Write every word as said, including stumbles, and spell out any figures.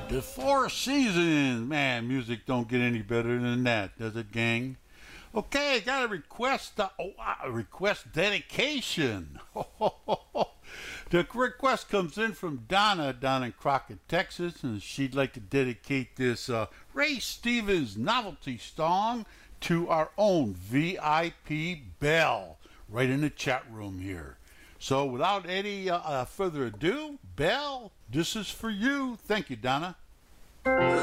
The Four Seasons. Man, music don't get any better than that, does it, gang? Okay, got a request. Uh, oh, uh, a request dedication. The request comes in from Donna down in Crockett, Texas, and she'd like to dedicate this uh, Ray Stevens novelty song to our own V I P Bell right in the chat room here. So without any uh, uh, further ado, Bell, this is for you. Thank you, Donna.